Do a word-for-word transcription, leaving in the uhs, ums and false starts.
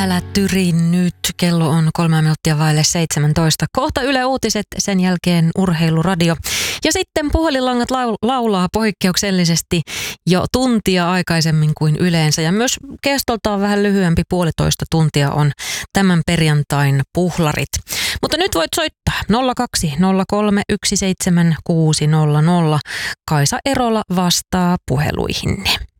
Älä tyri nyt. Kello on kolme minuuttia vaille seitsemäntoista. Kohta Yle Uutiset, sen jälkeen Urheiluradio. Ja sitten puhelinlangat lau- laulaa poikkeuksellisesti jo tuntia aikaisemmin kuin yleensä. Ja myös kestoltaan vähän lyhyempi, puolitoista tuntia on tämän perjantain puhlarit. Mutta nyt voit soittaa nolla kaksi nolla kolme yksi seitsemän kuusi nolla nolla. Kaisa Erola vastaa puheluihinne.